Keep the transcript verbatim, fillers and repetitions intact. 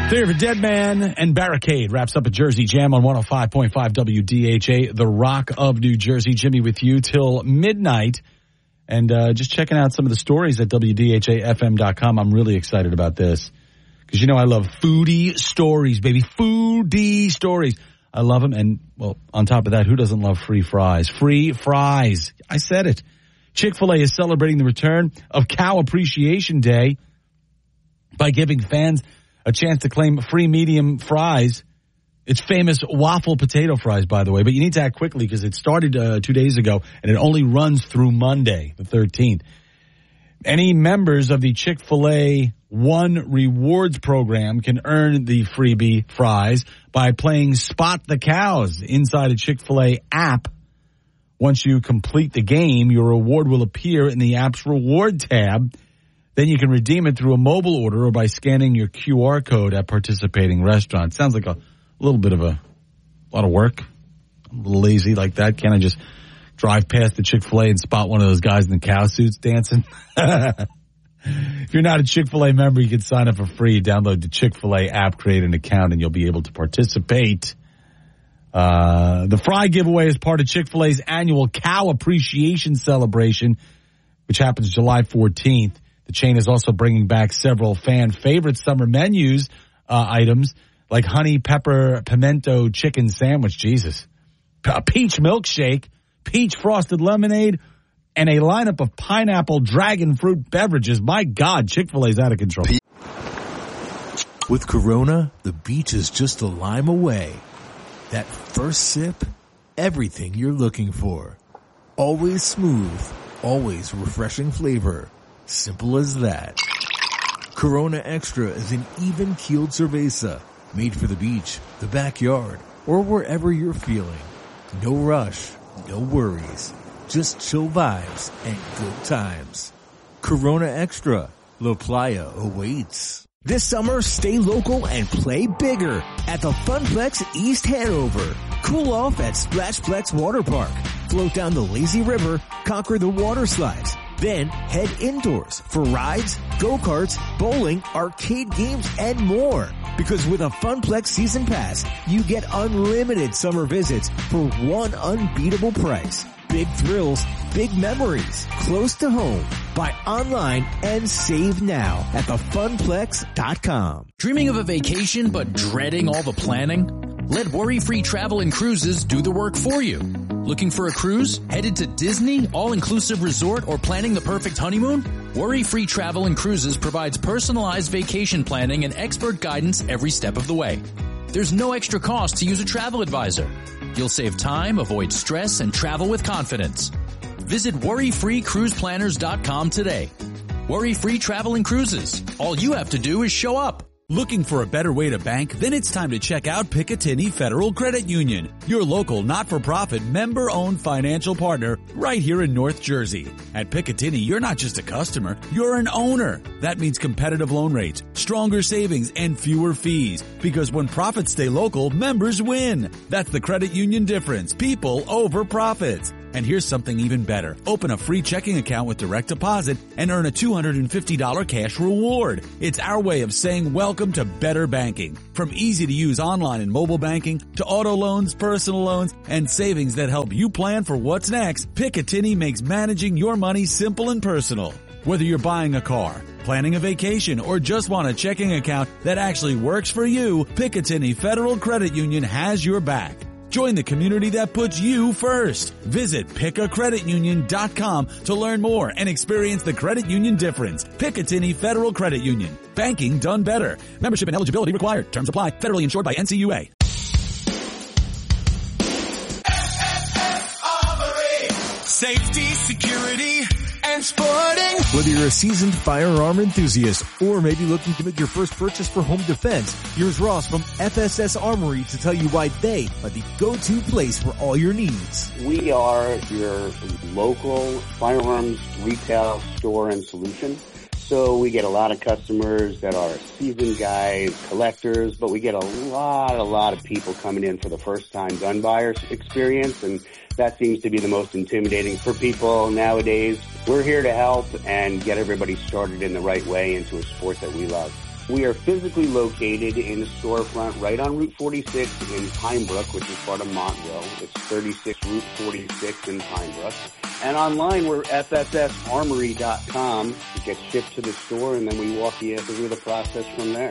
Theory of a Dead Man and Barricade wraps up a Jersey Jam on one oh five point five W D H A, the Rock of New Jersey. Jimmy with you till midnight. And uh, just checking out some of the stories at W D H A F M dot com. I'm really excited about this. Because, you know, I love foodie stories, baby. Foodie stories. I love them. And, well, on top of that, who doesn't love free fries? Free fries. I said it. Chick-fil-A is celebrating the return of Cow Appreciation Day by giving fans a chance to claim free medium fries. It's famous waffle potato fries, by the way. But you need to act quickly because it started uh, two days ago, and it only runs through Monday, the thirteenth. Any members of the Chick-fil-A One Rewards program can earn the freebie fries by playing Spot the Cows inside a Chick-fil-A app. Once you complete the game, your reward will appear in the app's reward tab. Then you can redeem it through a mobile order or by scanning your Q R code at participating restaurants. Sounds like a little bit of a, a lot of work. I'm a little lazy like that. Can't I just drive past the Chick-fil-A and spot one of those guys in the cow suits dancing? If you're not a Chick-fil-A member, you can sign up for free. Download the Chick-fil-A app, create an account, and you'll be able to participate. Uh, the fry giveaway is part of Chick-fil-A's annual Cow Appreciation Celebration, which happens July fourteenth. The chain is also bringing back several fan favorite summer menus uh, items like honey pepper pimento chicken sandwich, Jesus, a peach milkshake, peach frosted lemonade, and a lineup of pineapple dragon fruit beverages. My God, Chick-fil-A's out of control. With Corona, the beach is just a lime away. That first sip, everything you're looking for. Always smooth, always refreshing flavor. Simple as that. Corona Extra is an even-keeled cerveza made for the beach, the backyard, or wherever you're feeling. No rush, no worries. Just chill vibes and good times. Corona Extra. La Playa awaits. This summer, stay local and play bigger at the Funplex East Hanover. Cool off at Splashplex Water Park. Float down the lazy river, conquer the water slides. Then head indoors for rides, go-karts, bowling, arcade games, and more. Because with a Funplex Season Pass, you get unlimited summer visits for one unbeatable price. Big thrills, big memories, close to home. Buy online and save now at the funplex dot com. Dreaming of a vacation but dreading all the planning? Let Worry-Free Travel and Cruises do the work for you. Looking for a cruise? Headed to Disney, all-inclusive resort, or planning the perfect honeymoon? Worry-Free Travel and Cruises provides personalized vacation planning and expert guidance every step of the way. There's no extra cost to use a travel advisor. You'll save time, avoid stress, and travel with confidence. Visit worry free cruise planners dot com today. Worry-Free Travel and Cruises. All you have to do is show up. Looking for a better way to bank? Then it's time to check out Picatinny Federal Credit Union, your local not-for-profit member-owned financial partner right here in North Jersey. At Picatinny, you're not just a customer, you're an owner. That means competitive loan rates, stronger savings, and fewer fees. Because when profits stay local, members win. That's the credit union difference. People over profits. And here's something even better. Open a free checking account with direct deposit and earn a two hundred fifty dollars cash reward. It's our way of saying welcome to better banking. From easy-to-use online and mobile banking to auto loans, personal loans, and savings that help you plan for what's next, Picatinny makes managing your money simple and personal. Whether you're buying a car, planning a vacation, or just want a checking account that actually works for you, Picatinny Federal Credit Union has your back. Join the community that puts you first. Visit pick a credit union dot com to learn more and experience the credit union difference. Picatinny Federal Credit Union. Banking done better. Membership and eligibility required. Terms apply. Federally insured by N C U A. Safety, security, and sporting. Whether you're a seasoned firearm enthusiast or maybe looking to make your first purchase for home defense, here's Ross from F S S Armory to tell you why they are the go-to place for all your needs. We are your local firearms retail store and solution. So we get a lot of customers that are seasoned guys, collectors, but we get a lot, a lot of people coming in for the first time gun buyer experience, and that seems to be the most intimidating for people nowadays. We're here to help and get everybody started in the right way into a sport that we love. We are physically located in a storefront right on Route forty-six in Pine Brook, which is part of Montville. It's thirty-six Route forty-six in Pine Brook. And online, we're F S S armory dot com. It gets shipped to the store, and then we walk you through the process from there.